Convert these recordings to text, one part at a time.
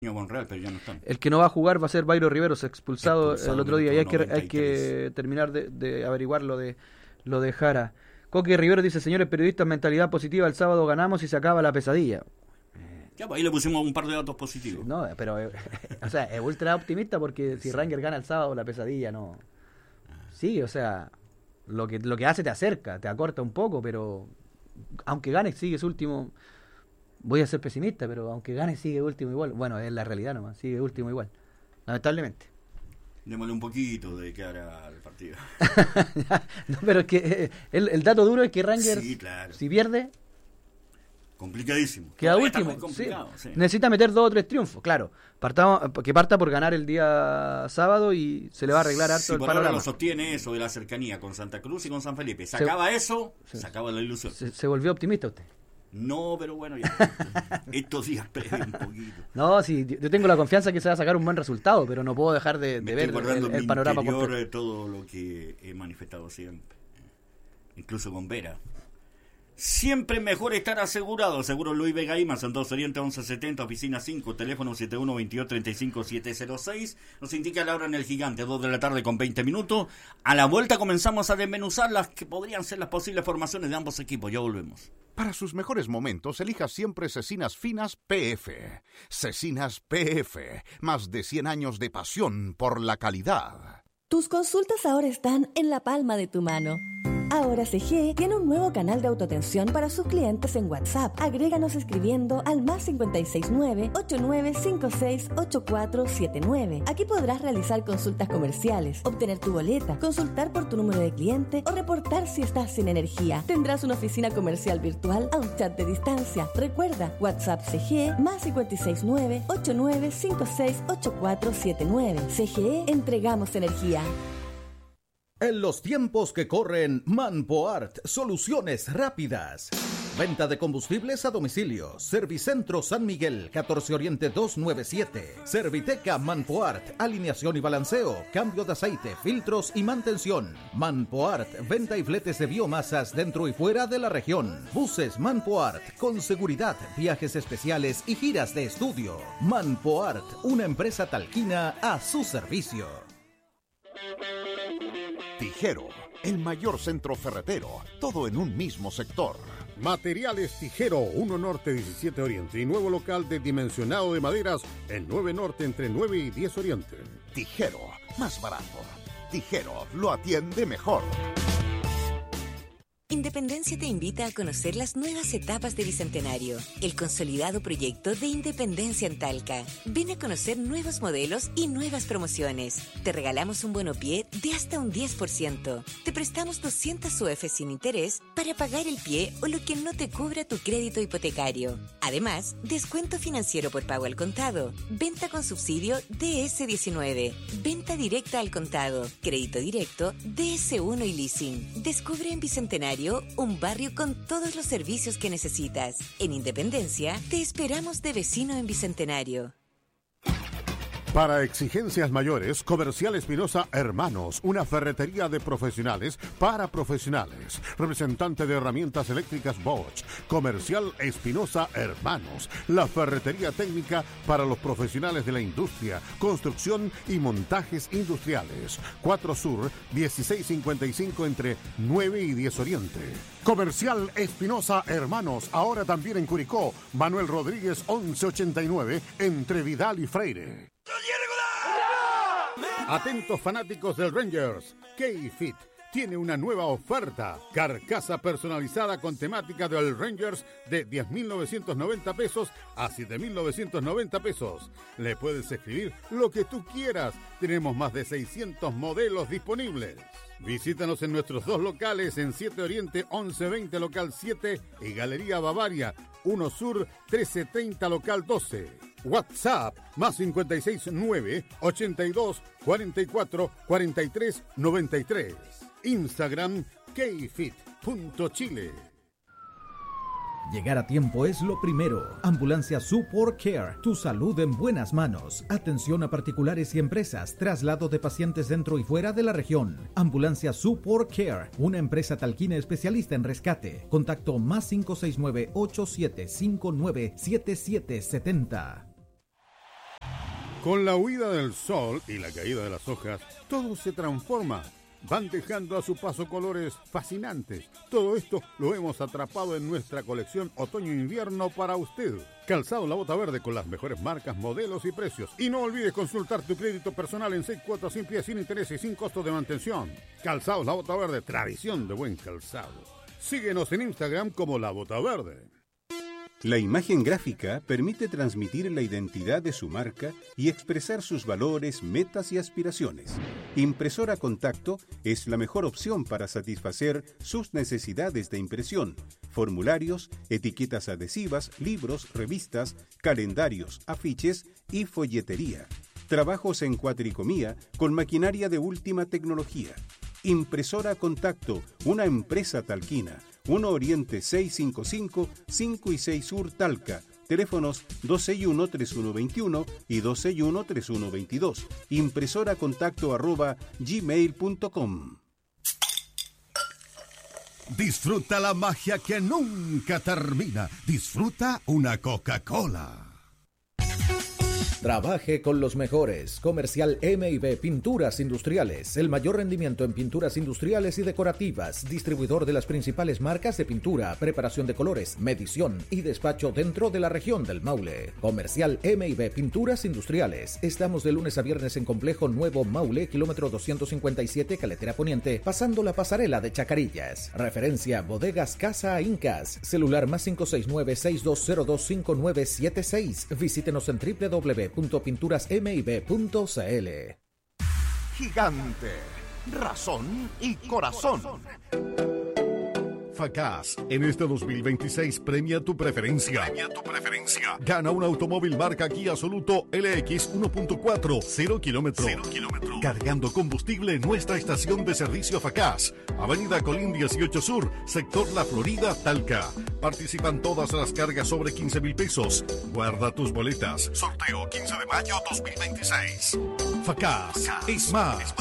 con Real, pero ya no están. El que no va a jugar va a ser Bayro Riveros, expulsado el otro día. Y hay 93. que terminar de averiguar lo de Jara. Coque Rivero dice: señores periodistas, mentalidad positiva, el sábado ganamos y se acaba la pesadilla. Ya, pues ahí le pusimos un par de datos positivos. No, pero o sea, es ultra optimista porque si Rangers gana el sábado, la pesadilla no. Sí, o sea, lo que hace te acerca, te acorta un poco, pero aunque gane, sigues último. Voy a ser pesimista, pero aunque gane, sigue último igual. Bueno, es la realidad nomás, sigue último igual. Lamentablemente. Démosle un poquito de cara al partido. No, pero es que el dato duro es que Rangers, Sí, claro. si pierde, Complicadísimo. queda Todavía último. está muy complicado, sí. Necesita meter 2 o 3 triunfos, claro. Que parta por ganar el día sábado y se le va a arreglar harto Si el por ahora panorama. lo sostiene eso de la cercanía con Santa Cruz y con San Felipe. Se acaba eso, se acaba la ilusión. Se volvió optimista usted. No, pero bueno, ya. Estos días prevé un poquito. No, sí, yo tengo la confianza que se va a sacar un buen resultado, pero no puedo dejar de Me ver estoy guardando en el mi panorama interior completo. todo lo que he manifestado siempre. Incluso con Vera. Siempre mejor estar asegurado. Seguro Luis Vega Imas, en 2 Oriente 1170, oficina 5, teléfono 7122-35706. Nos indica la hora en el Gigante, 2 de la tarde con 20 minutos. A la vuelta comenzamos a desmenuzar las que podrían ser las posibles formaciones de ambos equipos. Ya volvemos. Para sus mejores momentos, elija siempre Cecinas Finas PF. Cecinas PF, más de 100 años de pasión por la calidad. Tus consultas ahora están en la palma de tu mano. Ahora CGE tiene un nuevo canal de autoatención para sus clientes en WhatsApp. Agréganos escribiendo al más 569-8956-8479. Aquí podrás realizar consultas comerciales, obtener tu boleta, consultar por tu número de cliente o reportar si estás sin energía. Tendrás una oficina comercial virtual a un chat de distancia. Recuerda, WhatsApp CGE más 569-8956-8479. CGE, entregamos energía. En los tiempos que corren, Manpoart, soluciones rápidas. Venta de combustibles a domicilio. Servicentro San Miguel, 14 Oriente 297. Serviteca Manpoart, alineación y balanceo, cambio de aceite, filtros y mantención. Manpoart, venta y fletes de biomasas dentro y fuera de la región. Buses Manpoart, con seguridad, viajes especiales y giras de estudio. Manpoart, una empresa talquina a su servicio. Tijero, el mayor centro ferretero, todo en un mismo sector. Materiales Tijero, 1 Norte 17 Oriente y nuevo local de dimensionado de maderas en 9 Norte entre 9 y 10 Oriente. Tijero, más barato. Tijero, lo atiende mejor. Independencia te invita a conocer las nuevas etapas de Bicentenario, el consolidado proyecto de Independencia en Talca. Ven a conocer nuevos modelos y nuevas promociones. Te regalamos un bonopié de hasta un 10%. Te prestamos 200 UF sin interés para pagar el pie o lo que no te cubra tu crédito hipotecario. Además, descuento financiero por pago al contado, venta con subsidio DS19, venta directa al contado, crédito directo, DS1 y leasing. Descubre en Bicentenario un barrio con todos los servicios que necesitas. En Independencia, te esperamos de vecino en Bicentenario. Para exigencias mayores, Comercial Espinosa Hermanos, una ferretería de profesionales para profesionales. Representante de herramientas eléctricas Bosch. Comercial Espinosa Hermanos, la ferretería técnica para los profesionales de la industria, construcción y montajes industriales. 4 Sur, 1655 entre 9 y 10 Oriente. Comercial Espinosa Hermanos, ahora también en Curicó. Manuel Rodríguez 1189 entre Vidal y Freire. Atentos fanáticos del Rangers, K-Fit tiene una nueva oferta. Carcasa personalizada con temática del Rangers de 10.990 pesos a 7.990 pesos. Le puedes escribir lo que tú quieras. Tenemos más de 600 modelos disponibles. Visítanos en nuestros 2 locales en 7 Oriente 1120 local 7 y Galería Bavaria 1 Sur 1330 local 12. WhatsApp más 569 82 44 43 93. Instagram kfit.chile. Llegar a tiempo es lo primero. Ambulancia Support Care, tu salud en buenas manos. Atención a particulares y empresas, traslado de pacientes dentro y fuera de la región. Ambulancia Support Care, una empresa talquina especialista en rescate. Contacto más 569 8759 7770. Con la huida del sol y la caída de las hojas, todo se transforma. Van dejando a su paso colores fascinantes. Todo esto lo hemos atrapado en nuestra colección otoño-invierno para usted. Calzado La Bota Verde con las mejores marcas, modelos y precios. Y no olvides consultar tu crédito personal en 6 cuotas sin pie, sin interés y sin costo de mantención. Calzado La Bota Verde, tradición de buen calzado. Síguenos en Instagram como La Bota Verde. La imagen gráfica permite transmitir la identidad de su marca y expresar sus valores, metas y aspiraciones. Impresora Contacto es la mejor opción para satisfacer sus necesidades de impresión. Formularios, etiquetas adhesivas, libros, revistas, calendarios, afiches y folletería. Trabajos en cuatricomía con maquinaria de última tecnología. Impresora Contacto, una empresa talquina. 1 Oriente 655, 5 y 6 Sur Talca. Teléfonos 261-3121 y 261-3122. impresoracontacto@gmail.com. Disfruta la magia que nunca termina. Disfruta una Coca-Cola. Trabaje con los mejores. Comercial M&B Pinturas Industriales. El mayor rendimiento en pinturas industriales y decorativas. Distribuidor de las principales marcas de pintura, preparación de colores, medición y despacho dentro de la región del Maule. Comercial M&B Pinturas Industriales. Estamos de lunes a viernes en Complejo Nuevo Maule, kilómetro 257, Caletera Poniente, pasando la pasarela de Chacarillas. Referencia Bodegas Casa Incas. Celular +569-6202-5976. Visítenos en www.pinturasmib.cl. Gigante, razón y corazón. FACAS, en este 2026 premia tu preferencia. Gana un automóvil marca Kia Soluto LX 1.4, 0 kilómetro. Cargando combustible en nuestra estación de servicio FACAS. Avenida Colín 18 Sur, sector La Florida, Talca. Participan todas las cargas sobre 15,000 pesos. Guarda tus boletas. Sorteo 15 de mayo 2026. FACAS es más.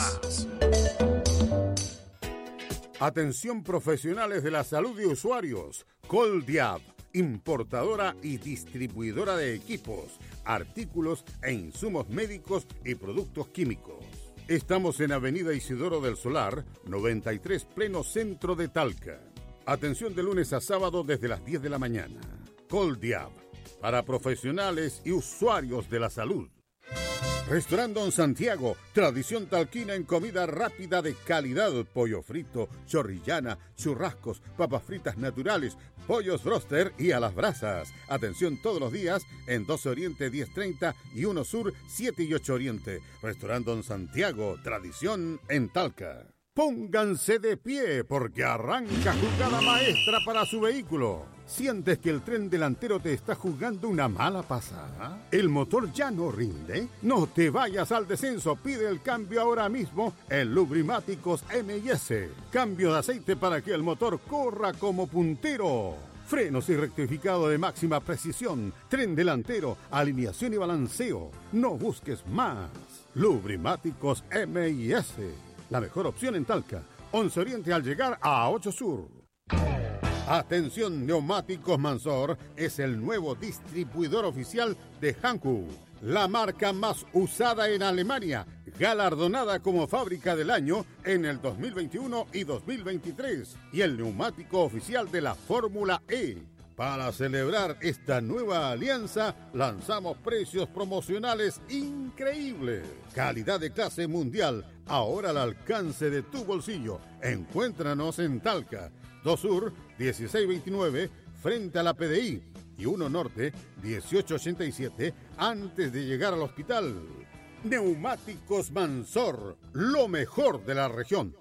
Atención profesionales de la salud y usuarios. Coldiab, importadora y distribuidora de equipos, artículos e insumos médicos y productos químicos. Estamos en Avenida Isidoro del Solar, 93, pleno centro de Talca. Atención de lunes a sábado desde las 10 de la mañana. Coldiab, para profesionales y usuarios de la salud. Restaurant Don Santiago, tradición talquina en comida rápida de calidad, pollo frito, chorrillana, churrascos, papas fritas naturales, pollos broster y a las brasas. Atención todos los días en 12 Oriente 1030 y 1 Sur 7 y 8 Oriente. Restaurant Don Santiago, tradición en Talca. Pónganse de pie porque arranca jugada maestra para su vehículo. ¿Sientes que el tren delantero te está jugando una mala pasada? ¿El motor ya no rinde? No te vayas al descenso, pide el cambio ahora mismo en Lubrimáticos M&S. Cambio de aceite para que el motor corra como puntero. Frenos y rectificado de máxima precisión, tren delantero, alineación y balanceo. No busques más. Lubrimáticos M&S. La mejor opción en Talca. 11 Oriente al llegar a 8 Sur. Atención, Neumáticos Mansor es el nuevo distribuidor oficial de Hankook, la marca más usada en Alemania, galardonada como fábrica del año en el 2021 y 2023, y el neumático oficial de la Fórmula E. Para celebrar esta nueva alianza, lanzamos precios promocionales increíbles. Calidad de clase mundial, ahora al alcance de tu bolsillo. Encuéntranos en Talca, 2 Sur 1629, frente a la PDI, y 1 Norte 1887, antes de llegar al hospital. Neumáticos Mansor, lo mejor de la región.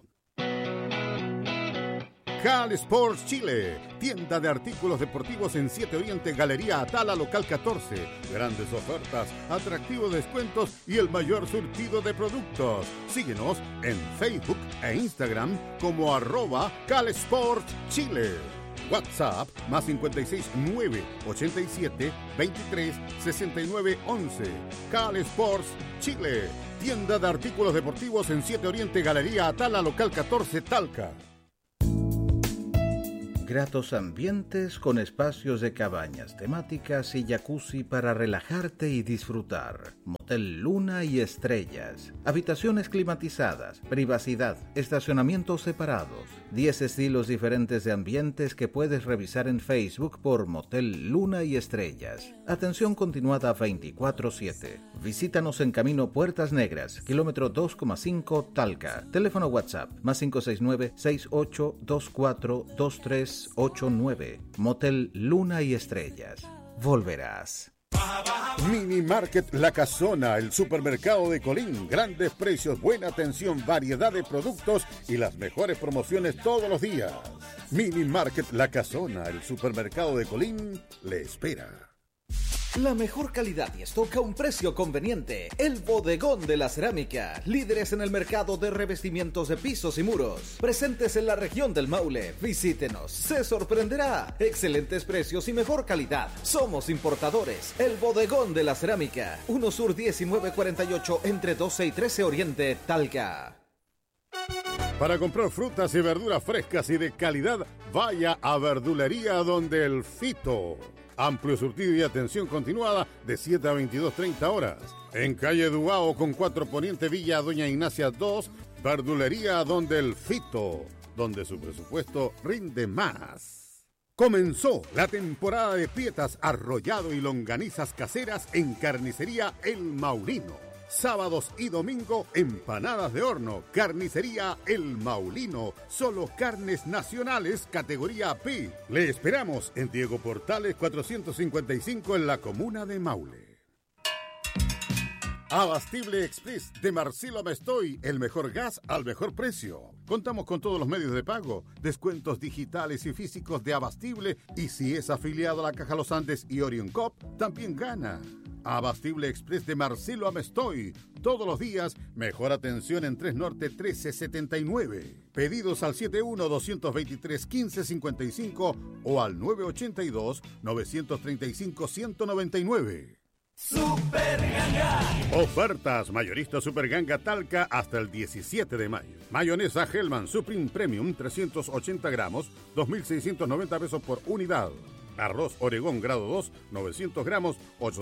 Cal Sports Chile, tienda de artículos deportivos en 7 Oriente, Galería Atala, local 14. Grandes ofertas, atractivos descuentos y el mayor surtido de productos. Síguenos en Facebook e Instagram como @Cal Sports Chile. WhatsApp +56 987 23 69 11. Cal Sports Chile, tienda de artículos deportivos en 7 Oriente, Galería Atala, local 14, Talca. Gratos ambientes con espacios de cabañas temáticas y jacuzzi para relajarte y disfrutar. Motel Luna y Estrellas. Habitaciones climatizadas, privacidad, estacionamientos separados. 10 estilos diferentes de ambientes que puedes revisar en Facebook por Motel Luna y Estrellas. Atención continuada 24/7. Visítanos en Camino Puertas Negras, kilómetro 2,5 Talca. Teléfono WhatsApp más 569-6824-2389. Motel Luna y Estrellas. Volverás. Mini Market La Casona, el supermercado de Colín. Grandes precios, buena atención, variedad de productos y las mejores promociones todos los días. Mini Market La Casona, el supermercado de Colín, le espera. La mejor calidad y stock a un precio conveniente. El Bodegón de la Cerámica. Líderes en el mercado de revestimientos de pisos y muros. Presentes en la región del Maule. Visítenos. Se sorprenderá. Excelentes precios y mejor calidad. Somos importadores. El Bodegón de la Cerámica. 1 Sur 1948 entre 12 y 13 Oriente, Talca. Para comprar frutas y verduras frescas y de calidad, vaya a Verdulería Donde el Fito. Amplio surtido y atención continuada de 7 a 22:30 horas. En calle Dubao con 4 Poniente Villa Doña Ignacia 2, Verdulería Donde el Fito, donde su presupuesto rinde más. Comenzó la temporada de pietas, arrollado y longanizas caseras en Carnicería El Maulino. Sábados y domingo, empanadas de horno. Carnicería El Maulino. Solo carnes nacionales, categoría P. Le esperamos en Diego Portales 455 en la comuna de Maule. Abastible Express de Marcelo Mestoy, el mejor gas al mejor precio. Contamos con todos los medios de pago, descuentos digitales y físicos de Abastible, y si es afiliado a la Caja Los Andes y Orion Cop, también gana. Abastible Express de Marcelo Amestoy. Todos los días, mejor atención en 3 Norte 1379. Pedidos al 71-223-1555 o al 982-935-199. Super Ganga. Ofertas mayorista Super Ganga Talca hasta el 17 de mayo. Mayonesa Hellman Supreme Premium 380 gramos, 2.690 pesos por unidad. Arroz Oregón grado 2, 900 gramos,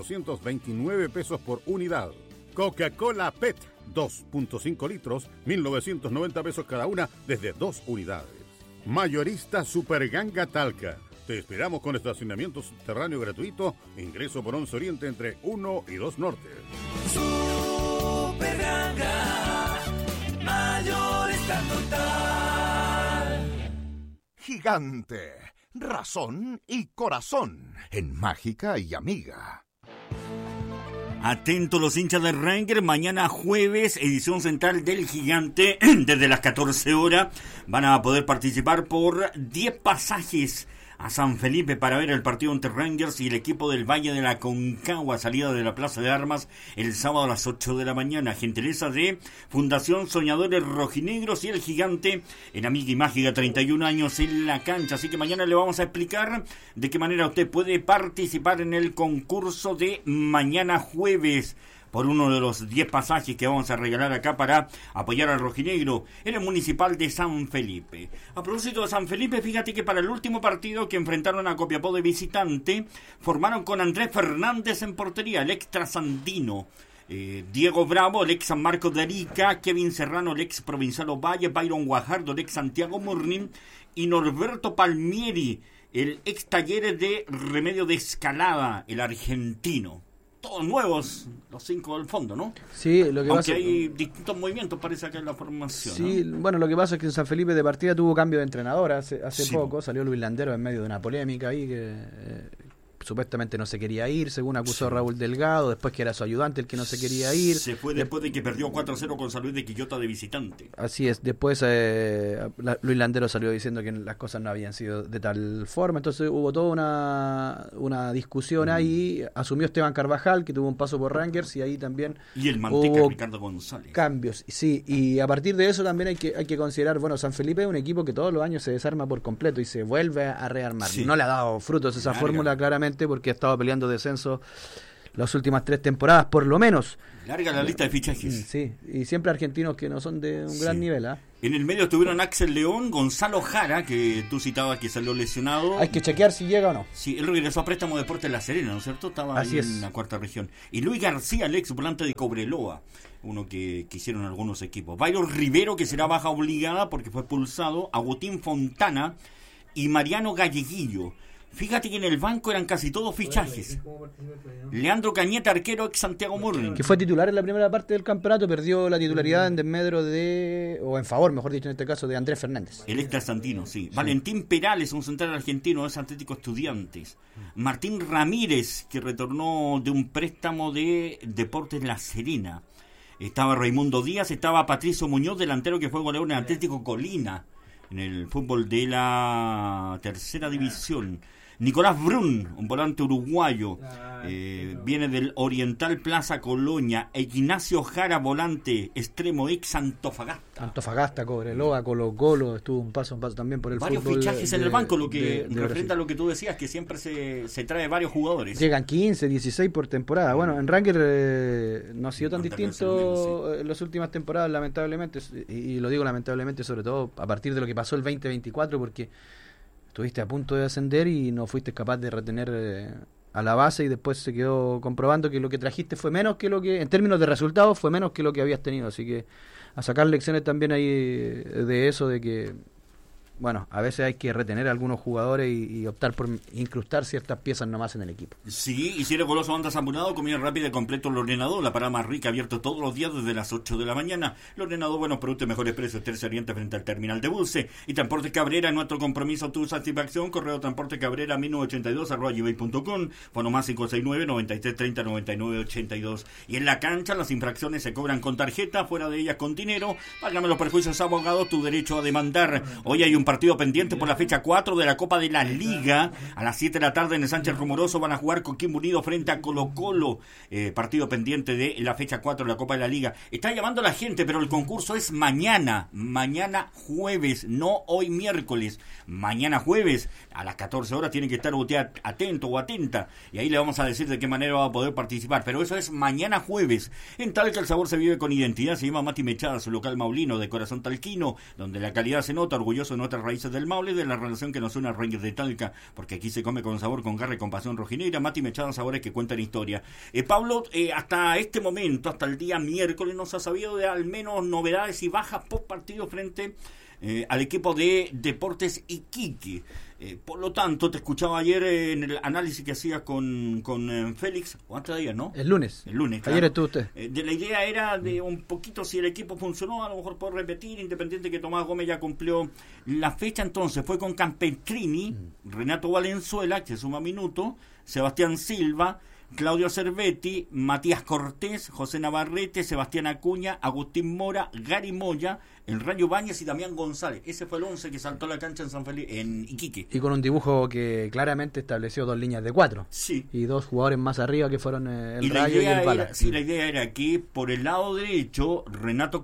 829 pesos por unidad. Coca-Cola PET, 2.5 litros, 1.990 pesos cada una desde 2 unidades. Mayorista Super Ganga Talca. Te esperamos con estacionamiento subterráneo gratuito, ingreso por 11 Oriente entre 1 y 2 Norte. Super Ganga, mayorista total. Gigante, razón y corazón en Mágica y Amiga. Atentos los hinchas de Ranger, mañana jueves, edición central del Gigante, desde las 14 horas, van a poder participar por 10 pasajes a San Felipe para ver el partido entre Rangers y el equipo del Valle de la Concagua, salida de la Plaza de Armas el sábado a las 8 de la mañana. Gentileza de Fundación Soñadores Rojinegros y el Gigante en Amiga y Mágica, 31 años en la cancha. Así que mañana le vamos a explicar de qué manera usted puede participar en el concurso de mañana jueves por uno de los 10 pasajes que vamos a regalar acá para apoyar al rojinegro en el Municipal de San Felipe. A propósito de San Felipe, fíjate que para el último partido que enfrentaron a Copiapó de visitante, formaron con Andrés Fernández en portería, el ex trasandino, Diego Bravo, el ex San Marcos de Arica, Kevin Serrano, el ex Provincial Ovalle, Byron Guajardo, el ex Santiago Morning y Norberto Palmieri, el ex Talleres de Remedio de Escalada, el argentino. Todos nuevos, los 5 del fondo, ¿no? Sí, lo que aunque pasa... hay distintos movimientos, parece acá en la formación. Sí, ¿no? Bueno, lo que pasa es que en San Felipe de partida tuvo cambio de entrenador hace sí, poco. Salió Luis Landero en medio de una polémica ahí que supuestamente no se quería ir, según acusó Raúl Delgado, después que era su ayudante el que no se quería ir. Se fue después de que perdió 4-0 con San Luis de Quillota de visitante. Así es, después Luis Landero salió diciendo que las cosas no habían sido de tal forma, entonces hubo toda una discusión ahí, asumió Esteban Carvajal, que tuvo un paso por Rangers, y ahí también y el manteca hubo Ricardo González. Cambios, sí, y a partir de eso también hay que considerar, bueno, San Felipe es un equipo que todos los años se desarma por completo y se vuelve a rearmar. Sí. No le ha dado frutos esa fórmula claramente, porque ha estado peleando descenso las últimas 3 temporadas, por lo menos. Larga la lista de fichajes. Sí, y siempre argentinos que no son de un gran nivel. En el medio estuvieron Axel León, Gonzalo Jara, que tú citabas que salió lesionado. Hay que chequear si llega o no. Sí, él regresó a préstamo de Deportes La Serena, ¿no es cierto? Estaba ahí en la cuarta región. Y Luis García, el ex volante de Cobreloa, uno que hicieron algunos equipos. Byron Rivero, que será baja obligada porque fue expulsado. Agustín Fontana y Mariano Galleguillo. Fíjate que en el banco eran casi todos fichajes. Leandro Cañete, arquero ex Santiago Morning, que fue titular en la primera parte del campeonato, perdió la titularidad en desmedro o en favor, mejor dicho en este caso, de Andrés Fernández. El ex Santino, sí. Valentín Perales, un central argentino, es Atlético Estudiantes. Martín Ramírez, que retornó de un préstamo de Deportes La Serena. Estaba Raimundo Díaz, estaba Patricio Muñoz, delantero que fue goleador en Atlético Colina, en el fútbol de la tercera división. Nicolás Brun, un volante uruguayo, viene del Oriental Plaza Colonia. Ignacio Jara, volante extremo ex Antofagasta. Antofagasta, Cobreloa, Colo-Colo, estuvo un paso también por el varios fútbol. Varios fichajes en el banco, lo que de representa lo que tú decías, que siempre se trae varios jugadores. Llegan 15, 16 por temporada. Bueno, en Ranger no ha sido tan distinto en las últimas temporadas, lamentablemente, y lo digo lamentablemente sobre todo a partir de lo que pasó el 2024, porque estuviste a punto de ascender y no fuiste capaz de retener a la base, y después se quedó comprobando que lo que trajiste fue menos que lo que, en términos de resultados, fue menos que lo que habías tenido. Así que a sacar lecciones también ahí de eso, de que, bueno, a veces hay que retener a algunos jugadores y optar por incrustar ciertas piezas nomás en el equipo. Sí, y si eres goloso andas apurado, comida rápida y completo el Ordenador, la parada más rica, abierto todos los días desde las 8 de la mañana. El Ordenador, buenos productos, mejores precios, Tercer Oriente frente al terminal de Dulce. Y Transporte Cabrera, nuestro compromiso, tu satisfacción. Correo Transporte Cabrera 1982@gmail.com, fono más 569-9330-9982. Y en la cancha las infracciones se cobran con tarjeta, fuera de ellas con dinero. Págame los perjuicios, abogado, tu derecho a demandar. Hoy hay un partido pendiente por la fecha 4 de la Copa de la Liga. A las 7 de la tarde en el Sánchez Rumoroso van a jugar Coquimbo Unido frente a Colo-Colo. Partido pendiente de la fecha 4 de la Copa de la Liga. Está llamando la gente, pero el concurso es mañana jueves, no hoy miércoles. Mañana jueves a las 14 horas tienen que estar usted atento o atenta, y ahí le vamos a decir de qué manera va a poder participar, pero eso es mañana jueves. En Talca el sabor se vive con identidad. Se llama Mati Mechada, su local maulino de corazón talquino, donde la calidad se nota, orgulloso de nuestras raíces del Maule, de la relación que nos une a Rangers de Talca, porque aquí se come con sabor, con garra y con pasión rojinegra. Mati Mechada, sabores que cuentan historia. Pablo, hasta este momento, hasta el día miércoles, nos ha sabido de al menos novedades y bajas post partido frente al equipo de Deportes Iquique. Por lo tanto, te escuchaba ayer en el análisis que hacías con Félix, o antes de ayer, ¿no? El lunes. Claro. Ayer estuvo usted. De la idea era de un poquito, si el equipo funcionó, a lo mejor por repetir, independiente que Tomás Gómez ya cumplió la fecha. Entonces fue con Campestrini, Renato Valenzuela, que suma minuto, Sebastián Silva, Claudio Cervetti, Matías Cortés, José Navarrete, Sebastián Acuña, Agustín Mora, Gary Moya, el Rayo Báñez y Damián González. Ese fue el 11 que saltó a la cancha en Iquique. Y con un dibujo que claramente estableció 2 líneas de 4. Sí. Y 2 jugadores más arriba que fueron el y Rayo y el Bala. Sí, la idea era que por el lado derecho, Renato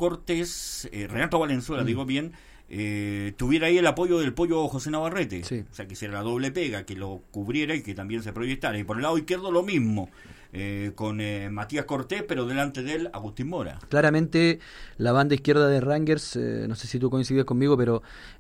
Valenzuela, digo bien, tuviera ahí el apoyo del pollo José Navarrete. Sí. O sea, que hiciera la doble pega, que lo cubriera y que también se proyectara. Y por el lado izquierdo lo mismo, con Matías Cortés, pero delante de él Agustín Mora. Claramente la banda izquierda de Rangers, no sé si tú coincides conmigo, pero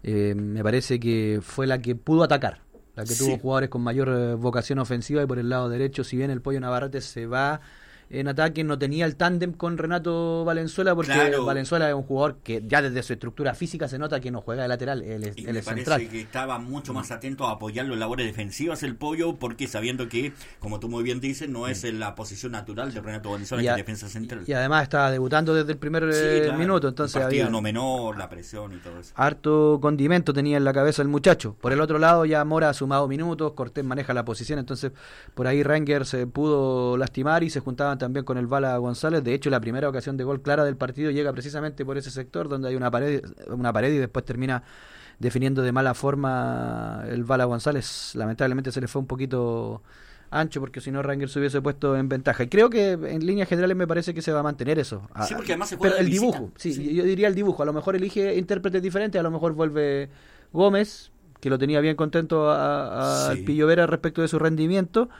me parece que fue la que pudo atacar, la que tuvo jugadores con mayor vocación ofensiva. Y por el lado derecho, si bien el pollo Navarrete se va en ataque, no tenía el tándem con Renato Valenzuela, porque Valenzuela es un jugador que ya desde su estructura física se nota que no juega de lateral, él es me central. parece que estaba mucho más atento a apoyarlo en labores defensivas el pollo, porque sabiendo que, como tú muy bien dices, no es en la posición natural de Renato Valenzuela, que es defensa central. Y además estaba debutando desde el primer minuto, entonces había no menor, la presión y todo eso. Harto condimento tenía en la cabeza el muchacho. Por el otro lado ya Mora ha sumado minutos, Cortés maneja la posición, entonces por ahí Rangers se pudo lastimar y se juntaban también con el Bala González. De hecho, la primera ocasión de gol clara del partido llega precisamente por ese sector donde hay una pared y después termina definiendo de mala forma el Bala González. Lamentablemente se le fue un poquito ancho, porque si no Rangers se hubiese puesto en ventaja. Y creo que en líneas generales me parece que se va a mantener eso. Sí, porque además se juega pero el dibujo, yo diría el dibujo. A lo mejor elige intérpretes diferentes, a lo mejor vuelve Gómez, que lo tenía bien contento al Pillo Vera respecto de su rendimiento.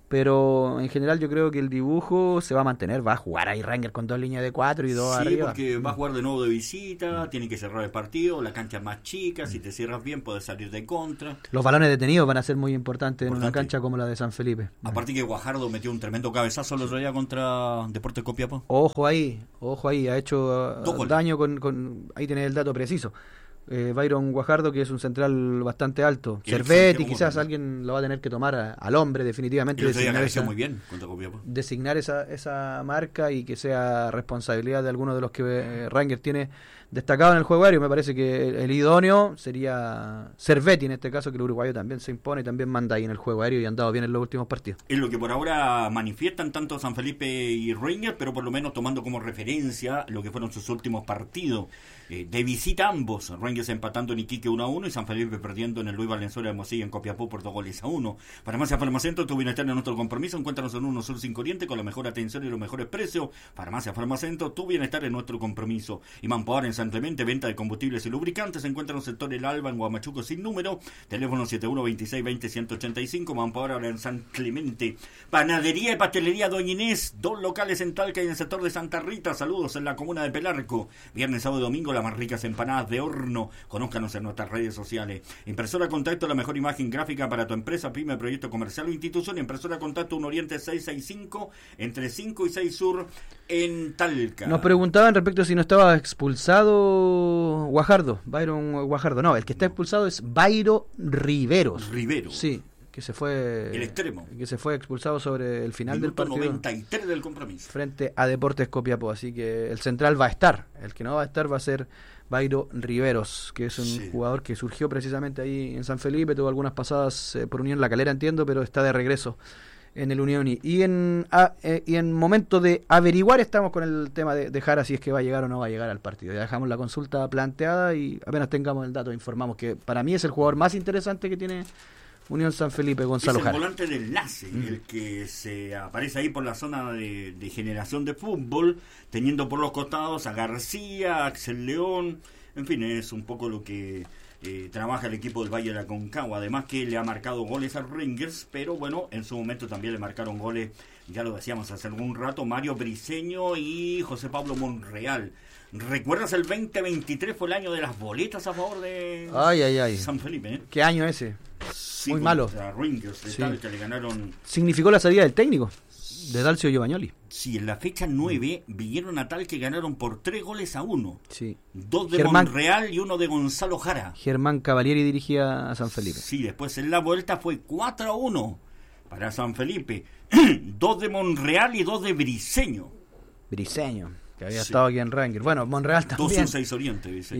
Pero en general yo creo que el dibujo se va a mantener. Va a jugar ahí Rangers con 2 líneas de 4 y 2 arriba. Sí, porque va a jugar de nuevo de visita, tiene que cerrar el partido, la cancha es más chica, si te cierras bien puedes salir de contra. Los balones detenidos van a ser muy importantes en una cancha como la de San Felipe. Aparte que Guajardo metió un tremendo cabezazo el otro día contra Deportes Copiapó. Ojo ahí, ha hecho daño con... Ahí tenés el dato preciso. Byron Guajardo, que es un central bastante alto. Cervetti, quizás alguien lo va a tener que tomar al hombre, definitivamente. Muy bien contra Copiapó. Designar esa marca y que sea responsabilidad de alguno de los que Rangers tiene destacado en el juego aéreo. Me parece que el idóneo sería Cervetti en este caso, que el uruguayo también se impone y también manda ahí en el juego aéreo y ha andado bien en los últimos partidos. Es lo que por ahora manifiestan tanto San Felipe y Rangers, pero por lo menos tomando como referencia lo que fueron sus últimos partidos. De visita ambos, Rangers empatando en Iquique 1-1 y San Felipe perdiendo en el Luis Valenzuela de Mosilla en Copiapó por 2-1. Farmacia Farmacentro, tu bienestar en nuestro compromiso. Encuéntranos en 1 Sur 5 Oriente con la mejor atención y los mejores precios. Farmacia Farmacentro, tu bienestar en nuestro compromiso. Y Manpower en San Clemente, venta de combustibles y lubricantes. Encuéntranos en sector El Alba, en Guamachuco sin número. Teléfono 712620-185. Manpower ahora en San Clemente. Panadería y pastelería Doña Inés, 2 locales en Talca y en el sector de Santa Rita. Saludos en la comuna de Pelarco. Viernes, sábado y domingo, las más ricas empanadas de horno. Conózcanos en nuestras redes sociales. Impresora Contacto, la mejor imagen gráfica para tu empresa, pyme, proyecto comercial o institución. Impresora Contacto, 1 Oriente 665, entre 5 y 6 Sur, en Talca. Nos preguntaban respecto a si no estaba expulsado Byron Guajardo. No, el que está expulsado es Bayro Riveros. Sí, que se fue... El extremo. Que se fue expulsado sobre el final del partido. 93 del compromiso. Frente a Deportes Copiapó. Así que el central va a estar. El que no va a estar va a ser Bayro Riveros, que es un jugador que surgió precisamente ahí en San Felipe, tuvo algunas pasadas por Unión La Calera, entiendo, pero está de regreso en el Unión. Y en momento de averiguar estamos con el tema de Jara, si es que va a llegar o no va a llegar al partido. Ya dejamos la consulta planteada y apenas tengamos el dato informamos que para mí es el jugador más interesante que tiene Unión San Felipe, Gonzalo Jara. Es el volante de enlace, el que se aparece ahí por la zona de generación de fútbol, teniendo por los costados a García, a Axel León, en fin, es un poco lo que trabaja el equipo del Valle de la Concagua. Además que le ha marcado goles a Rangers, pero bueno, en su momento también le marcaron goles, ya lo decíamos hace algún rato, Mario Briceño y José Pablo Monreal. ¿Recuerdas el 2023 fue el año de las boletas a favor de San Felipe? ¿Qué año ese? Sí, muy malo. Rangers, que le ganaron. Significó la salida del técnico, de Dalcio Giovagnoli. Sí, en la fecha 9 vinieron a Tal que ganaron por 3-1. Sí. 2 de Monreal y 1 de Gonzalo Jara. Germán Cavalieri dirigía a San Felipe. Sí, después en la vuelta fue 4-1 para San Felipe. 2 de Monreal y 2 de Briceño. Que había estado aquí en Rangers. Bueno, Monreal también. 2 en 6 Oriente, dice.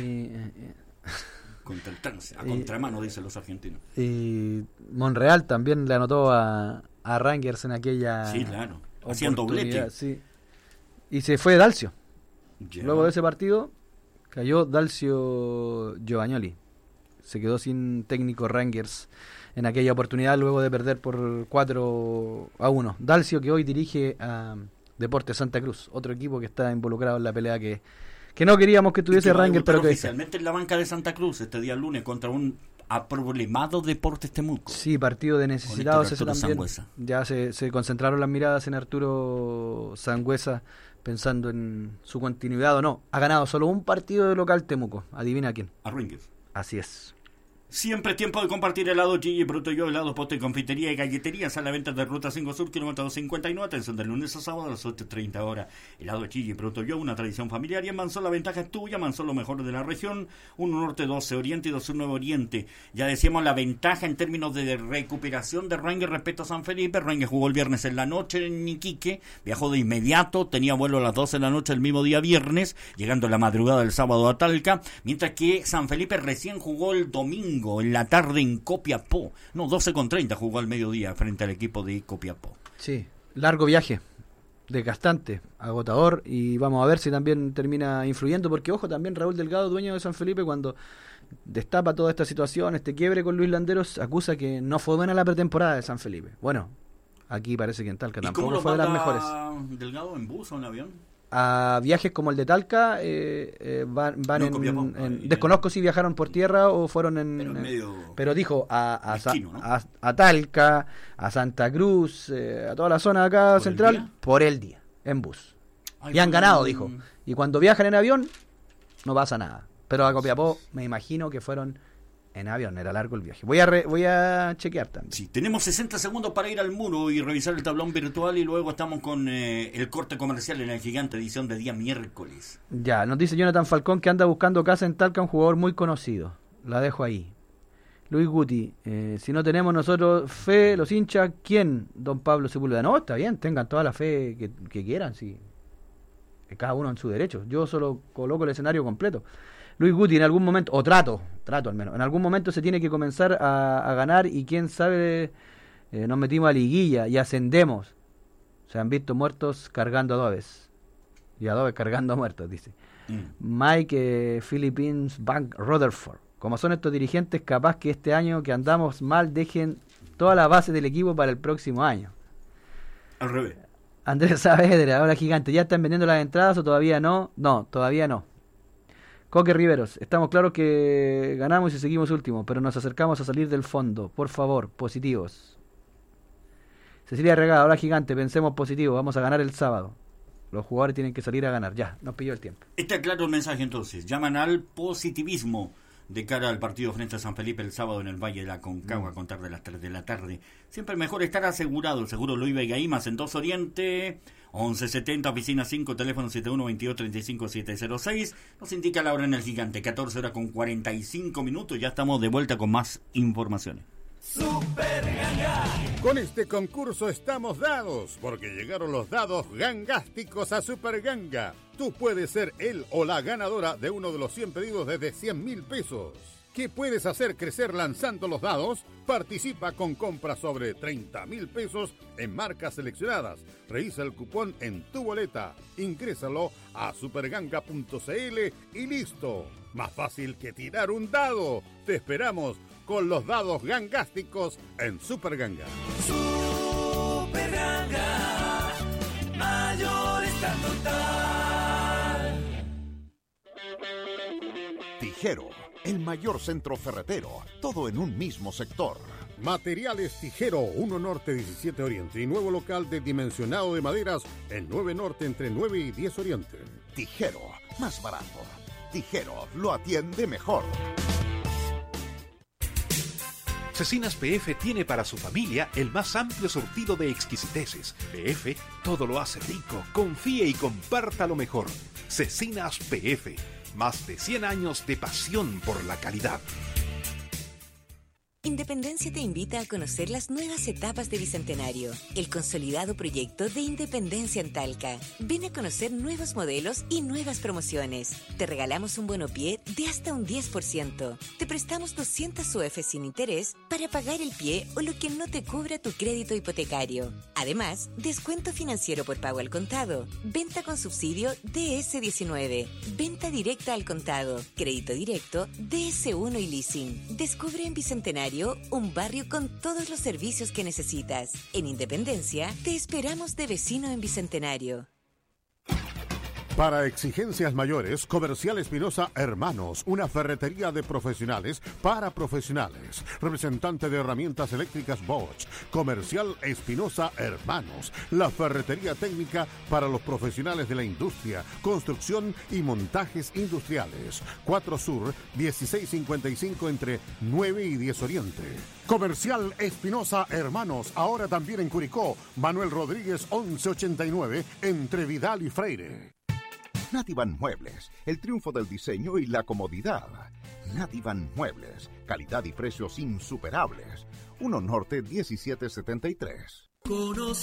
Contra el trance, a contramano, dicen los argentinos. Y Monreal también le anotó a Rangers en aquella. Sí, claro. Hacían doblete. Sí. Y se fue Dalcio. Luego de ese partido cayó Dalcio Giovagnoli. Se quedó sin técnico Rangers en aquella oportunidad luego de perder por 4-1. Dalcio, que hoy dirige a Deportes Santa Cruz, otro equipo que está involucrado en la pelea que no queríamos que tuviese Rangers, pero que oficialmente en la banca de Santa Cruz este día lunes contra un aproblemado Deportes Temuco. Sí, partido de necesitados ese también. Sangüesa. Ya se concentraron las miradas en Arturo Sangüesa pensando en su continuidad o no. Ha ganado solo un partido de local Temuco. Adivina quién. A Rangers. Así es. Siempre es tiempo de compartir helado Gigi, Bruto Yo, helados, postre, confitería y galleterías a la venta de Ruta 5 Sur, kilómetro 259, atención de lunes a sábado a las 8:30 horas. Helado Gigi, Bruto Yo, una tradición familiar y en Mansol la ventaja es tuya, Mansol lo mejor de la región, 1 Norte, 12 Oriente y 2 Sur 9 Oriente. Ya decíamos la ventaja en términos de recuperación de Rangers respecto a San Felipe. Rangers jugó el viernes en la noche en Iquique, viajó de inmediato, tenía vuelo a las 12 de la noche el mismo día viernes, llegando a la madrugada del sábado a Talca, mientras que San Felipe recién jugó el domingo en la tarde en Copiapó. 12:30 jugó al mediodía frente al equipo de Copiapó. Sí, largo viaje, desgastante, agotador, y vamos a ver si también termina influyendo, porque ojo, también Raúl Delgado, dueño de San Felipe, cuando destapa toda esta situación, este quiebre con Luis Landeros, acusa que no fue buena la pretemporada de San Felipe. Bueno, aquí parece que en Talca tampoco fue de las mejores. ¿Delgado en bus o en avión? a viajes como el de Talca, van No, en, Copiapó, desconozco si viajaron por tierra o fueron pero dijo a Talca, a Santa Cruz, a toda la zona acá ¿Por central, el día? por el día, en bus. Ay, y han no. ganado, dijo. Y cuando viajan en avión, no pasa nada. Pero a Copiapó me imagino que fueron en avión, era largo el viaje. Voy a chequear también. Sí, tenemos 60 segundos para ir al muro y revisar el tablón virtual y luego estamos con el corte comercial en el Gigante, edición de día miércoles. Ya, nos dice Jonathan Falcón que anda buscando casa en Talca, un jugador muy conocido. La dejo ahí. Luis Guti, si no tenemos nosotros fe, los hinchas, ¿quién? Don Pablo Sepúlveda. No, está bien, tengan toda la fe que quieran, sí. Cada uno en su derecho. Yo solo coloco el escenario completo. Luis Guti, en algún momento, o trato al menos, en algún momento se tiene que comenzar a ganar y quién sabe, nos metimos a liguilla y ascendemos. Se han visto muertos cargando adobes. Y adobes cargando muertos, dice. Mike, Philippines Bank Rutherford. Como son estos dirigentes, capaz que este año que andamos mal dejen toda la base del equipo para el próximo año. Al revés. Andrés Saavedra, ahora Gigante, ¿ya están vendiendo las entradas o todavía no? No, todavía no. Coque Riveros, estamos claros que ganamos y seguimos últimos, pero nos acercamos a salir del fondo. Por favor, positivos. Cecilia Regada, ahora Gigante, pensemos positivo, vamos a ganar el sábado. Los jugadores tienen que salir a ganar, ya, nos pilló el tiempo. Está claro el mensaje entonces, llaman al positivismo de cara al partido frente a San Felipe el sábado en el Valle de la Concagua a contar de las 3 de la tarde. Siempre mejor estar asegurado, el seguro Loiva y Gaimas en 2 Oriente, 1170, oficina 5, teléfono 7122-35706. Nos indica la hora en el Gigante, 14 horas con 45 minutos. Ya estamos de vuelta con más informaciones. Super Ganga. Con este concurso estamos dados, porque llegaron los dados gangásticos a Super Ganga. Tú puedes ser el o la ganadora de uno de los 100 pedidos desde 100.000 pesos. ¿Qué puedes hacer crecer lanzando los dados? Participa con compras sobre 30.000 pesos en marcas seleccionadas. Revisa el cupón en tu boleta, ingrésalo a superganga.cl y listo. Más fácil que tirar un dado. Te esperamos con los dados gangásticos en Super Ganga. Super Ganga. Mayorista total. Tijero, el mayor centro ferretero, todo en un mismo sector. Materiales Tijero, 1 Norte 17 Oriente y nuevo local de dimensionado de maderas en 9 Norte entre 9 y 10 Oriente. Tijero, más barato. Tijero, lo atiende mejor. Cecinas PF tiene para su familia el más amplio surtido de exquisiteces. PF todo lo hace rico. Confíe y comparta lo mejor. Cecinas PF, más de 100 años de pasión por la calidad. Independencia te invita a conocer las nuevas etapas de Bicentenario, el consolidado proyecto de Independencia en Talca. Ven a conocer nuevos modelos y nuevas promociones. Te regalamos un bonopié de hasta un 10%. Te prestamos 200 UF sin interés para pagar el pie o lo que no te cubra tu crédito hipotecario. Además, descuento financiero por pago al contado, venta con subsidio DS19, venta directa al contado, crédito directo, DS1 y leasing. Descubre en Bicentenario un barrio con todos los servicios que necesitas. En Independencia, te esperamos de vecino en Bicentenario. Para exigencias mayores, Comercial Espinosa Hermanos, una ferretería de profesionales para profesionales. Representante de herramientas eléctricas Bosch. Comercial Espinosa Hermanos, la ferretería técnica para los profesionales de la industria, construcción y montajes industriales. 4 Sur, 1655 entre 9 y 10 Oriente. Comercial Espinosa Hermanos, ahora también en Curicó. Manuel Rodríguez 1189 entre Vidal y Freire. Nativan Muebles, el triunfo del diseño y la comodidad. Nativan Muebles, calidad y precios insuperables. 1 Norte 1773.